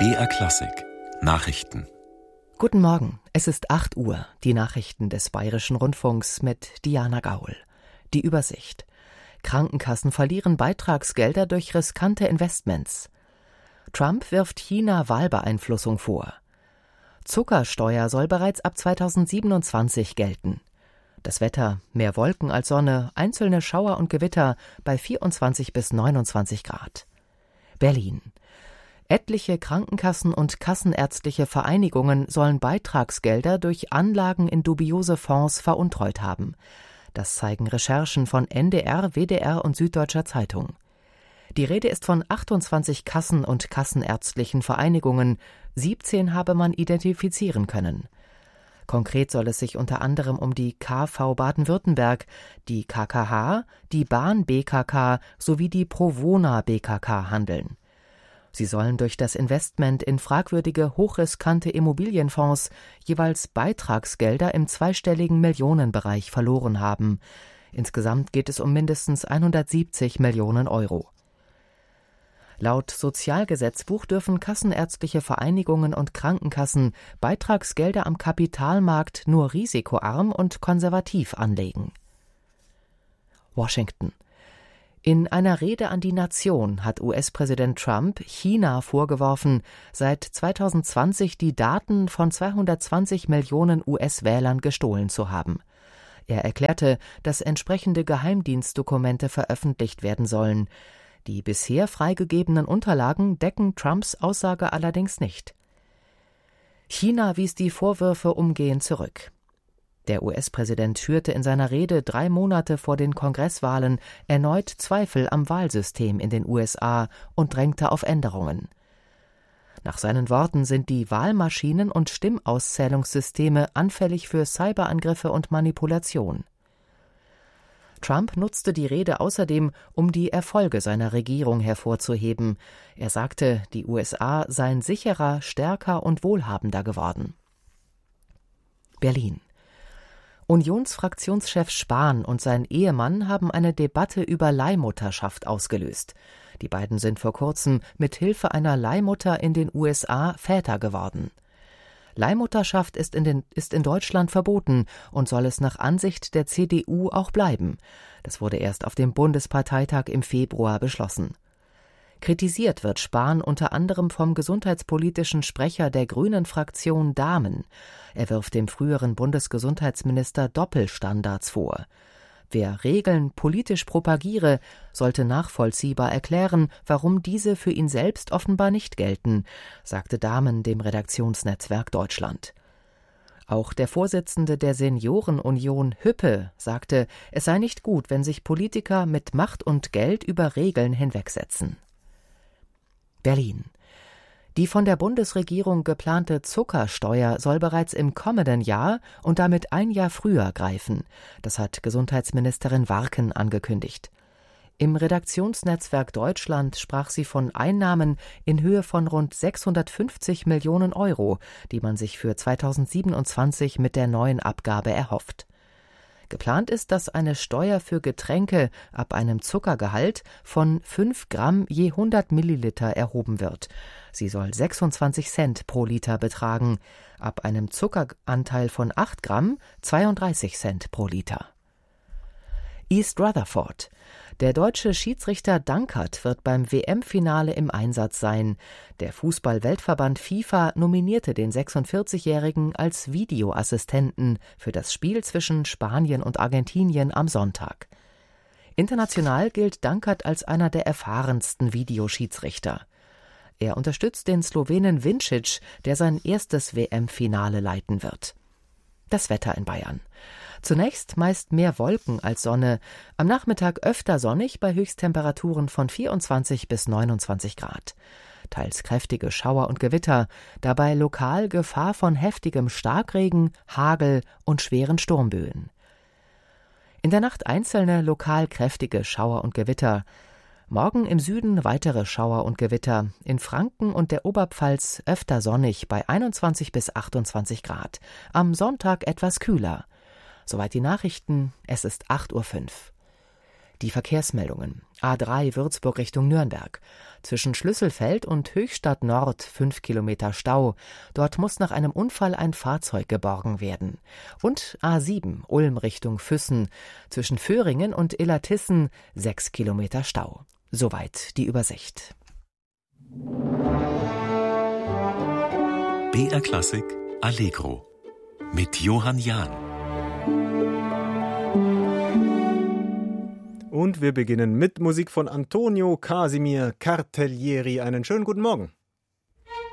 BR Klassik Nachrichten. Guten Morgen, es ist 8 Uhr, die Nachrichten des Bayerischen Rundfunks mit Diana Gaul. Die Übersicht. Krankenkassen verlieren Beitragsgelder durch riskante Investments. Trump wirft China Wahlbeeinflussung vor. Zuckersteuer soll bereits ab 2027 gelten. Das Wetter: mehr Wolken als Sonne, einzelne Schauer und Gewitter bei 24 bis 29 Grad. Berlin. Etliche Krankenkassen und kassenärztliche Vereinigungen sollen Beitragsgelder durch Anlagen in dubiose Fonds veruntreut haben. Das zeigen Recherchen von NDR, WDR und Süddeutscher Zeitung. Die Rede ist von 28 Kassen- und kassenärztlichen Vereinigungen, 17 habe man identifizieren können. Konkret soll es sich unter anderem um die KV Baden-Württemberg, die KKH, die Bahn BKK sowie die Provona BKK handeln. Sie sollen durch das Investment in fragwürdige, hochriskante Immobilienfonds jeweils Beitragsgelder im zweistelligen Millionenbereich verloren haben. Insgesamt geht es um mindestens 170 Millionen Euro. Laut Sozialgesetzbuch dürfen kassenärztliche Vereinigungen und Krankenkassen Beitragsgelder am Kapitalmarkt nur risikoarm und konservativ anlegen. Washington. In einer Rede an die Nation hat US-Präsident Trump China vorgeworfen, seit 2020 die Daten von 220 Millionen US-Wählern gestohlen zu haben. Er erklärte, dass entsprechende Geheimdienstdokumente veröffentlicht werden sollen. Die bisher freigegebenen Unterlagen decken Trumps Aussage allerdings nicht. China wies die Vorwürfe umgehend zurück. Der US-Präsident schürte in seiner Rede 3 Monate vor den Kongresswahlen erneut Zweifel am Wahlsystem in den USA und drängte auf Änderungen. Nach seinen Worten sind die Wahlmaschinen und Stimmauszählungssysteme anfällig für Cyberangriffe und Manipulation. Trump nutzte die Rede außerdem, um die Erfolge seiner Regierung hervorzuheben. Er sagte, die USA seien sicherer, stärker und wohlhabender geworden. Berlin. Unionsfraktionschef Spahn und sein Ehemann haben eine Debatte über Leihmutterschaft ausgelöst. Die beiden sind vor kurzem mit Hilfe einer Leihmutter in den USA Väter geworden. Leihmutterschaft ist in Deutschland verboten und soll es nach Ansicht der CDU auch bleiben. Das wurde erst auf dem Bundesparteitag im Februar beschlossen. Kritisiert wird Spahn unter anderem vom gesundheitspolitischen Sprecher der Grünen-Fraktion Dahmen. Er wirft dem früheren Bundesgesundheitsminister Doppelstandards vor. Wer Regeln politisch propagiere, sollte nachvollziehbar erklären, warum diese für ihn selbst offenbar nicht gelten, sagte Dahmen dem Redaktionsnetzwerk Deutschland. Auch der Vorsitzende der Seniorenunion Hüppe sagte, es sei nicht gut, wenn sich Politiker mit Macht und Geld über Regeln hinwegsetzen. Berlin. Die von der Bundesregierung geplante Zuckersteuer soll bereits im kommenden Jahr und damit ein Jahr früher greifen. Das hat Gesundheitsministerin Warken angekündigt. Im Redaktionsnetzwerk Deutschland sprach sie von Einnahmen in Höhe von rund 650 Millionen Euro, die man sich für 2027 mit der neuen Abgabe erhofft. Geplant ist, dass eine Steuer für Getränke ab einem Zuckergehalt von 5 Gramm je 100 Milliliter erhoben wird. Sie soll 26 Cent pro Liter betragen, ab einem Zuckeranteil von 8 Gramm 32 Cent pro Liter. East Rutherford. Der deutsche Schiedsrichter Dankert wird beim WM-Finale im Einsatz sein. Der Fußball-Weltverband FIFA nominierte den 46-Jährigen als Videoassistenten für das Spiel zwischen Spanien und Argentinien am Sonntag. International gilt Dankert als einer der erfahrensten Videoschiedsrichter. Er unterstützt den Slowenen Vincic, der sein erstes WM-Finale leiten wird. Das Wetter in Bayern. Zunächst meist mehr Wolken als Sonne, am Nachmittag öfter sonnig bei Höchsttemperaturen von 24 bis 29 Grad. Teils kräftige Schauer und Gewitter, dabei lokal Gefahr von heftigem Starkregen, Hagel und schweren Sturmböen. In der Nacht einzelne lokal kräftige Schauer und Gewitter. Morgen im Süden weitere Schauer und Gewitter, in Franken und der Oberpfalz öfter sonnig bei 21 bis 28 Grad. Am Sonntag etwas kühler. Soweit die Nachrichten, es ist 8:05 Uhr. Die Verkehrsmeldungen. A3 Würzburg Richtung Nürnberg. Zwischen Schlüsselfeld und Höchstadt Nord 5 Kilometer Stau. Dort muss nach einem Unfall ein Fahrzeug geborgen werden. Und A7 Ulm Richtung Füssen. Zwischen Föhringen und Illertissen 6 Kilometer Stau. Soweit die Übersicht. BR Klassik Allegro mit Johann Jahn. Und wir beginnen mit Musik von Antonio Casimir Cartellieri. Einen schönen guten Morgen.